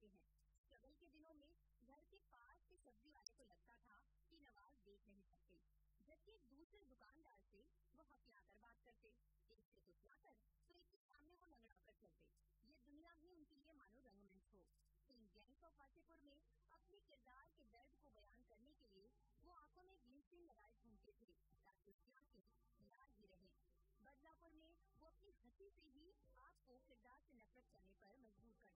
करते हैं। स्ट्रगल के दिनों में घर के पास के सब्जी वाले को लगता था कि नवाज देख नहीं सकते, जबकि एक दूसरे दुकानदार से वो हथिया कर बात करते, एक से तुतलाकर तो एक के सामने वो लंगड़ा कर चलते। ये दुनिया भी उनके लिए मानो रंगमंच हो। फिल्म गैंग्स ऑफ वासेपुर में अपने किरदार के दर्द को बयान करने के लिए वो आंखों में ग्लिसरीन लगाए घूमते थे ताकि उसकी आंखें लाल ही रहें। बदलापुर में वो अपनी हंसी से ही आपको किरदार से नफरत करने पर मजबूर